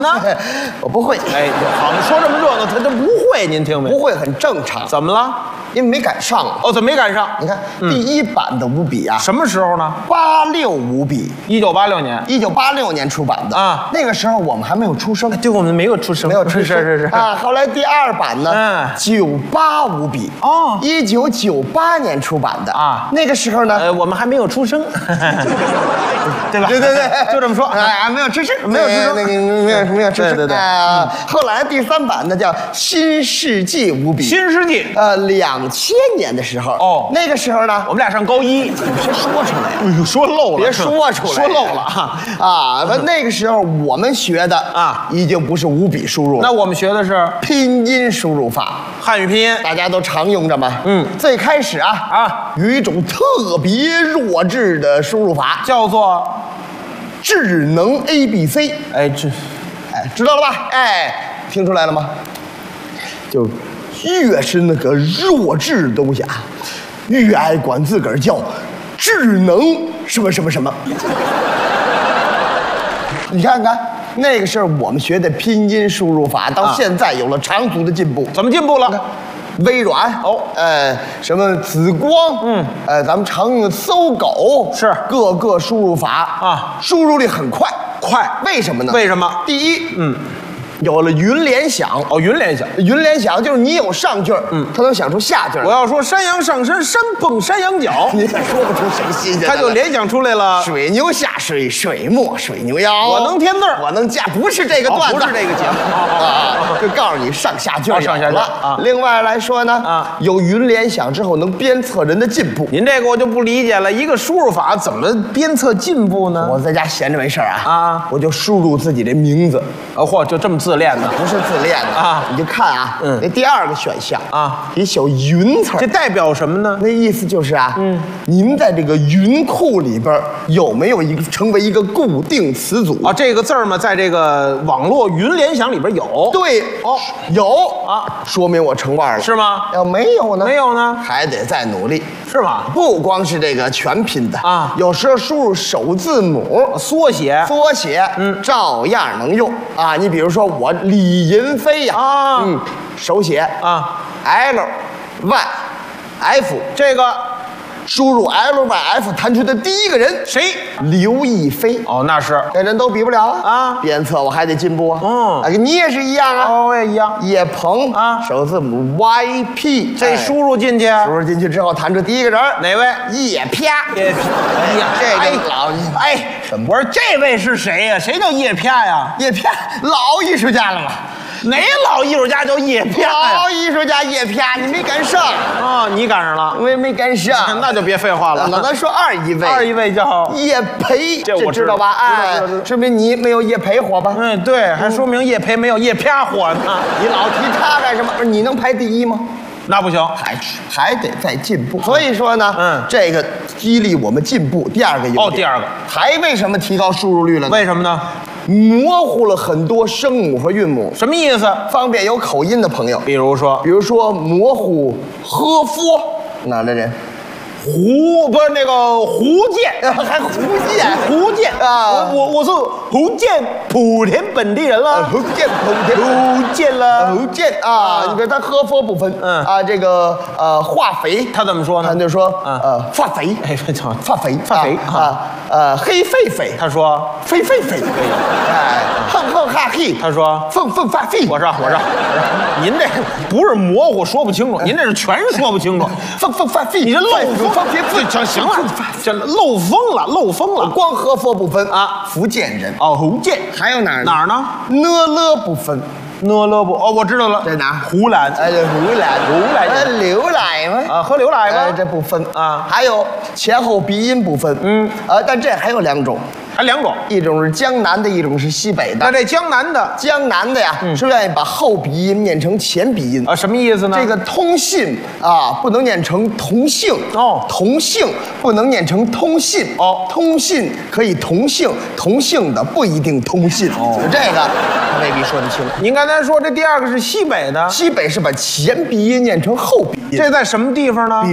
我不会。 哎，好，说这么热闹，他不会，您听没？ 不会很正常， 怎么了？ 因为没赶上。 哦，怎么没赶上？ 你看第一版的五笔啊， 什么时候呢 86五笔 ？1986年 ，1986年出版的啊。 那个时候我们还没有出生， 对，我们没有出生， 没有出生， 是啊。后来第二版呢，98五笔哦 ，1998年出版的啊。 那个时候呢， 我们还没有出生，对吧？ 对， 就这么说。 哎，没有出生， 没有出生， 没有出生， 对。 后来第三版呢叫新世纪五笔， 新世纪 ，2000年的时候， 哦， 那个时候呢， 我们俩上高一， 别说出来， 哎呦，说漏了， 别说出来， 说漏了啊！那个时候我们学的啊， 已经不是五笔输入了， 那我们学的是拼音输入法， 汉语拼音， 大家都常用着嘛。最开始有一种特别弱智的输入法， 叫做智能 ABC。 哎， 知道了吧？哎，听出来了吗？就越是那个弱智的东西啊，越爱管自个儿叫智能什么什么什么。你看看，那个时候我们学的拼音输入法，到现在有了长足的进步。 怎么进步了？ 微软什么紫光，咱们常用的搜狗是各个输入法啊， 输入率很快，为什么呢？ 为什么？ 第一，有了云联想。 哦，云联想， 云联想就是你有上句儿，它能想出下句儿。 我要说山羊上身，山蹦山羊角， 你也说不出什么新鲜的。 他就联想出来了。 水牛下水，水没水牛腰。 我能填字儿， 我能加，不是这个段子， 不是这个节目就告诉你上下句儿， 上下句儿啊。 另外来说呢，有云联想之后能鞭策人的进步。 您这个我就不理解了，一个输入法怎么鞭策进步呢？ 我在家闲着没事啊，我就输入自己的名字。 嚯，就这么自恋的？ 不是自恋的啊， 你就看啊，那第二个选项一小云词， 这代表什么呢？ 那意思就是您在这个云库里边有没有成为一个固定词组啊？这个字儿嘛，在这个网络云联想里边有。 对，有说明我成腕了， 是吗？ 要没有呢？ 没有呢， 还得再努力， 是吗？ 不光是这个全拼的有时候输入首字母缩写， 照样能用啊。你比如说我李银飞呀，手写LYF， 这个输入 LYF 弹出的第一个人谁？ 刘亦菲。 哦，那是跟人都比不了啊！鞭策我还得进步啊！你也是一样啊！ 我也一样。 叶鹏首字母 YP， 这输入进去， 之后弹出第一个人哪位？ 叶啪。 这个老我说这位是谁呀？谁叫叶啪呀？ 叶啪，老艺术家了嘛？ 哪老艺术家叫叶啪呀？ 老艺术家叶啪，你没赶上啊！你赶上了， 我也没赶上， 那就别废话了。 那咱说二一位叫叶培， 这我知道吧？哎，说明你没有叶培火吧？ 对，还说明叶培没有叶啪火呢。 你老提他干什么？不是你能排第一吗？ 那不行， 还得再进步。所以说呢，这个激励我们进步。第二个优点， 第二个还为什么提高输入率了呢？ 为什么呢？ 模糊了很多声母和韵母。 什么意思？ 方便有口音的朋友。 比如说模糊呵夫哪的人？ 不是那个福建， 还福建啊！我是福建莆田本地人了。 福建了。福建啊！你看他呵夫不分这个化肥他怎么说呢？ 他就说发肥，发肥黑狒狒， 他说狒哼哈嘿， 他说凤发狒。 我说，您这不是模糊说不清楚，您这是全说不清楚。 凤发狒， 你这漏风，行了，这漏风了。 光和佛不分福建人福建还有哪儿呢？ 呢了不分。 呢了不我知道了， 在哪？ 湖南。 湖南牛奶吗？ 喝牛奶吗？ 这不分还有前后鼻音不分。但这还有两种。 还两种， 一种是江南的，一种是西北的。 那这江南的呀，是愿意把后鼻音念成前鼻音什么意思呢？ 这个通信不能念成同姓同姓不能念成通信通信可以同姓，同姓的不一定通信这个他未必说得清。 您刚才说这第二个是西北的， 西北是把前鼻音念成后鼻音， 这在什么地方呢？